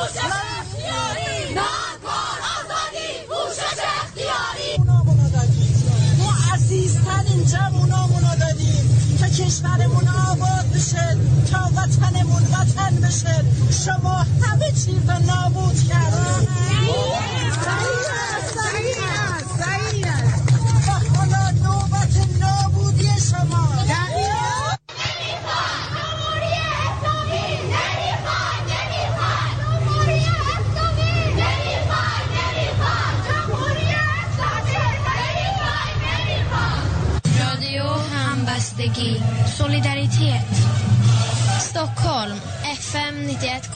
عزیزترین جوونامونو دادیم تا کشورمون آباد بشه، تا وطنمون وطن بشه. شما همه چی رو نابود کردید. صحیح است. و حالا نوبت نابودی شما. Solidaritet. Stockholm, FM 91.